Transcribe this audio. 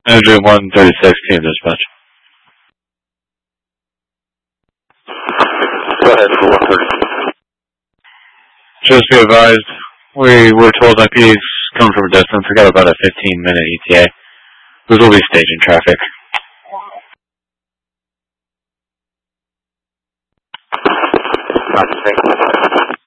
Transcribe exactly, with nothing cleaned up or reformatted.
Andrew one thirty-six, team dispatch. Go ahead for one thirty-six. Just be advised, we were told I Ps come from a distance. We got about a fifteen minute E T A. We will be staging traffic. Not the same.